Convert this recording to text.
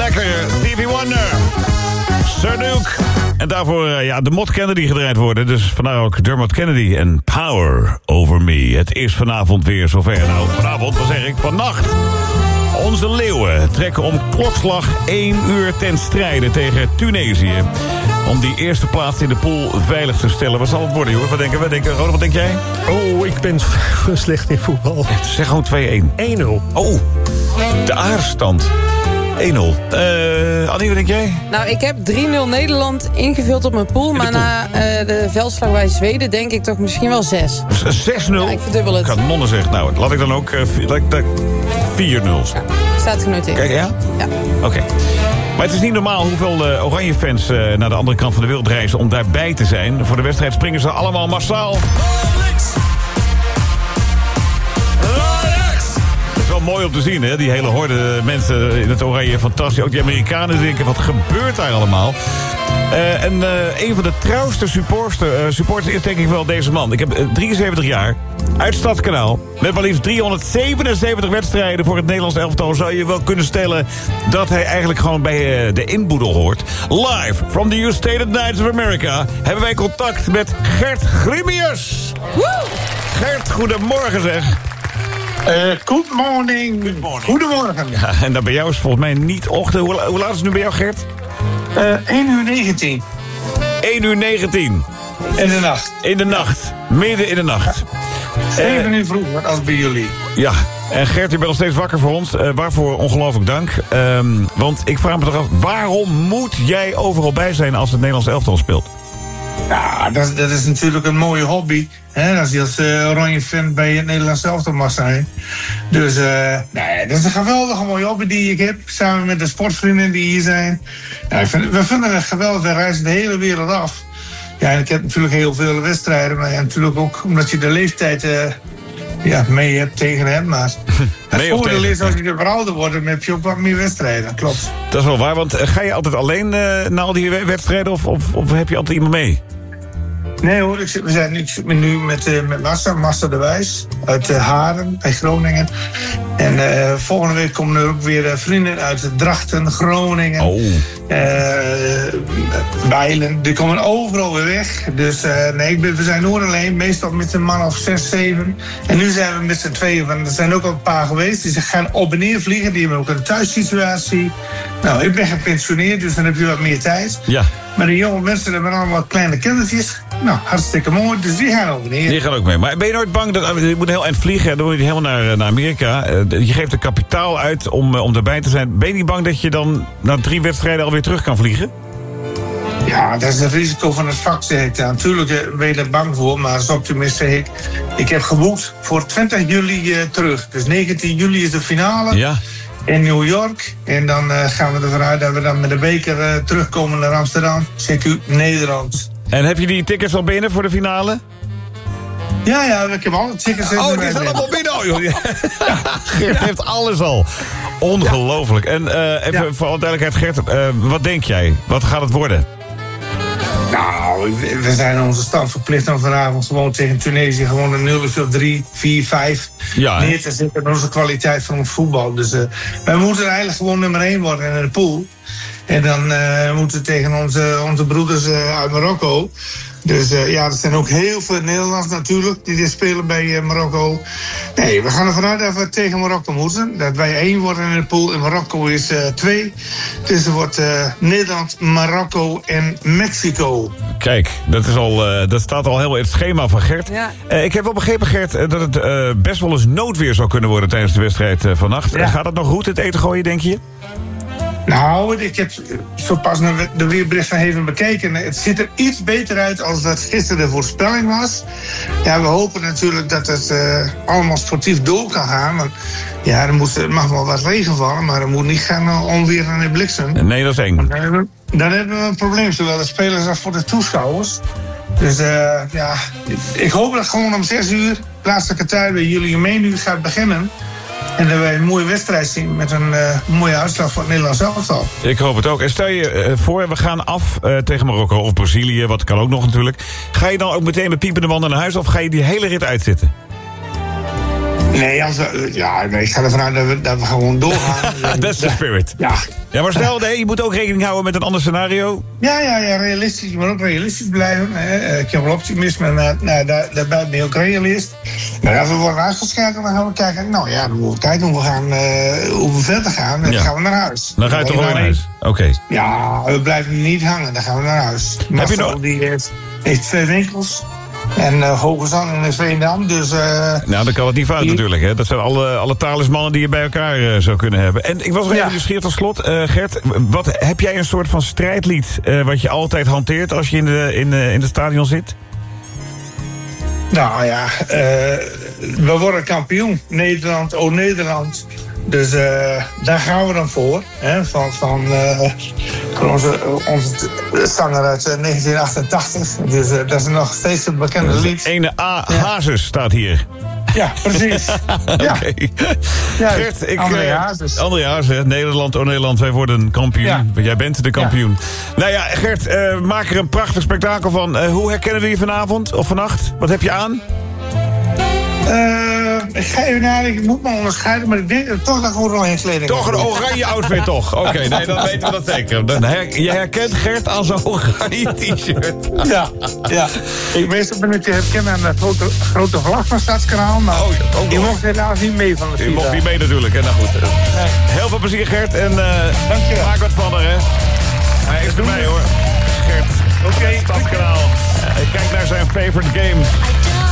lekker. Stevie Wonder. Sir Duke. En daarvoor de Mod Kennedy gedraaid worden. Dus vandaar ook Dermot Kennedy en Power Over Me. Het is vanavond weer zover. Nou, vanavond, wat zeg ik, vannacht. Onze leeuwen trekken om klokslag 1 uur ten strijde tegen Tunesië. Om die eerste plaats in de pool veilig te stellen. Wat zal het worden, jongen? Wat denken? Ronald, wat denk jij? Oh, ik ben slecht in voetbal. Zeg gewoon 2-1. 1-0. Oh, de aardstand. 1-0. Annie, wat denk jij? Nou, ik heb 3-0 Nederland ingevuld op mijn pool. Maar na de veldslag bij Zweden denk ik toch misschien wel 6. 6-0? Ja, ik verdubbel het. Kanonnen zeg. Nou, laat ik dan ook 4-0. Ja, staat genoteerd. Kijk, ja? Ja. Oké. Maar het is niet normaal hoeveel Oranje-fans naar de andere kant van de wereld reizen om daarbij te zijn. Voor de wedstrijd springen ze allemaal massaal. Het is wel mooi om te zien, hè? Die hele horde mensen in het Oranje. Fantastisch. Ook die Amerikanen denken, wat gebeurt daar allemaal? En een van de trouwste supporters is denk ik wel deze man. Ik heb 73 jaar, uit Stadskanaal. Met maar liefst 377 wedstrijden voor het Nederlands elftal. Zou je wel kunnen stellen dat hij eigenlijk gewoon bij de inboedel hoort. Live from the United Knights of America hebben wij contact met Gert Grimius. Gert, goedemorgen zeg. Good morning. Goedemorgen. Ja, en dan bij jou is volgens mij niet ochtend. Hoe laat is het nu bij jou, Gert? 1:19. 1:19. In de nacht. In de nacht. Midden in de nacht. 7 uur vroeger als bij jullie. Ja, en Gert, je bent nog steeds wakker voor ons. Waarvoor ongelooflijk dank. Want ik vraag me toch af, waarom moet jij overal bij zijn als het Nederlands elftal speelt? Ja, dat is natuurlijk een mooie hobby. Hè, als je als oranje fan bij het Nederlands elftal mag zijn. Dus dat is een geweldige mooie hobby die ik heb. Samen met de sportvrienden die hier zijn. Ja, we vinden het geweldig. We reizen de hele wereld af. Ja, en ik heb natuurlijk heel veel wedstrijden. Maar ja, natuurlijk ook omdat je de leeftijd mee hebt, tegen hebt. Maar het voordeel is, als je er ouder wordt, dan heb je ook wat meer wedstrijden. Klopt. Dat is wel waar, want ga je altijd alleen naar al die wedstrijden of heb je altijd iemand mee? Nee hoor, ik zit nu met Massa de Wijs uit Haren bij Groningen. En volgende week komen er ook weer vrienden uit Drachten, Groningen, Bijlen. Die komen overal weer weg. Dus we zijn nooit alleen, meestal met een man of 6, 7. En nu zijn we met z'n tweeën, want er zijn ook al een paar geweest. Die gaan op en neer vliegen, die hebben ook een thuissituatie. Nou, ik ben gepensioneerd, dus dan heb je wat meer tijd. Ja. Maar de jonge mensen hebben allemaal kleine kindertjes. Nou, hartstikke mooi, dus die gaan ook neer. Die gaan ook mee. Maar ben je nooit bang dat je moet heel eind vliegen? Dan moet je helemaal naar Amerika. Je geeft er kapitaal uit om erbij te zijn. Ben je niet bang dat je dan na 3 wedstrijden alweer terug kan vliegen? Ja, dat is het risico van het vak, zeg ik. Ja, natuurlijk ben je er bang voor, maar als optimist zeg ik... Ik heb geboekt voor 20 juli terug. Dus 19 juli is de finale. Ja. In New York. En dan gaan we ervan uit dat we dan met de beker terugkomen naar Amsterdam. CQ Nederland. En heb je die tickets al binnen voor de finale? Ja, ik heb alle tickets. Die zijn allemaal binnen. Gert heeft alles al. Ongelooflijk. En even voor alle duidelijkheid, Gert, wat denk jij? Wat gaat het worden? Nou, we zijn onze stand verplicht om vanavond gewoon tegen Tunesië gewoon een 0 of 3, 4, 5 neer te zetten. En onze kwaliteit van ons voetbal. Dus wij moeten eigenlijk gewoon nummer 1 worden in de pool. En dan moeten we tegen onze broeders uit Marokko. Dus er zijn ook heel veel Nederlanders natuurlijk die dit spelen bij Marokko. Nee, we gaan ervan uit dat we tegen Marokko moeten. Dat wij 1 worden in de pool en Marokko is 2. Dus er wordt Nederland, Marokko en Mexico. Kijk, dat staat al helemaal in het schema van Gert. Ja. Ik heb wel begrepen, Gert, dat het best wel eens noodweer zou kunnen worden tijdens de wedstrijd vannacht. Ja. Gaat het nog goed, het eten gooien, denk je? Nou, ik heb zo pas de weerbericht van even bekeken. Het ziet er iets beter uit als dat gisteren de voorspelling was. Ja, we hopen natuurlijk dat het allemaal sportief door kan gaan. Want ja, er mag wel wat regen vallen, maar er moet niet gaan onweer en de bliksem. Nee, dat is eng. Dan hebben we een probleem, zowel de spelers als voor de toeschouwers. Dus ik hoop dat gewoon om 6 uur, plaatselijke tijd bij jullie menuur gaat beginnen. En dat wij een mooie wedstrijd zien met een mooie uitslag voor het Nederlands elftal. Ik hoop het ook. En stel je voor, we gaan af tegen Marokko of Brazilië, wat kan ook nog natuurlijk. Ga je dan ook meteen met piepende banden naar huis of ga je die hele rit uitzitten? Nee, ik ga ervan uit dat we gewoon doorgaan. Dat is de spirit. Ja, maar stel, je moet ook rekening houden met een ander scenario. Ja, realistisch. Je moet ook realistisch blijven. Ik heb wel optimisme, maar daar ben ik ook realist. Maar als we worden uitgeschakeld, dan gaan we kijken. Nou ja, dan moeten we kijken hoe we verder gaan. En dan gaan we naar huis. Dan ga je toch wel naar huis? Oké. Ja, we blijven niet hangen. Dan gaan we naar huis. Heb je nog... Die heeft 2 winkels. En Hoge Zand en Veendam, dus... nou, dan kan het niet fout natuurlijk, hè. Dat zijn alle talismannen die je bij elkaar zou kunnen hebben. En ik was nog even nieuwsgierig tot slot. Gert, heb jij een soort van strijdlied... wat je altijd hanteert als je in het stadion zit? Nou ja, we worden kampioen. Nederland, oh Nederland. Dus daar gaan we dan voor. Hè, van onze zanger uit 1988. Dus dat is nog steeds een bekende lied. Ene A. Hazes staat hier. Ja, precies. Oké. Gert, André Hazes, Nederland, oh Nederland, wij worden kampioen. Ja. Jij bent de kampioen. Ja. Nou ja, Gert, maak er een prachtig spektakel van. Hoe herkennen we je vanavond of vannacht? Wat heb je aan? Ik ga even nadenken, ik moet me onderscheiden, maar ik denk toch dat ik oranje kleding toch een oranje outfit, toch? Oké, nee, dan weten we dat zeker. Je herkent Gert aan zo'n oranje t-shirt. Ja. Meestal ben ik te herkennen aan de grote vlag van Stadskanaal, maar die mocht helaas niet mee van de U mocht niet mee natuurlijk, hè? Nou goed. Heel veel plezier, Gert, en maak wat van er, hè. Hij is erbij, hoor. Gert, Stadskanaal. Kijk naar zijn favorite game.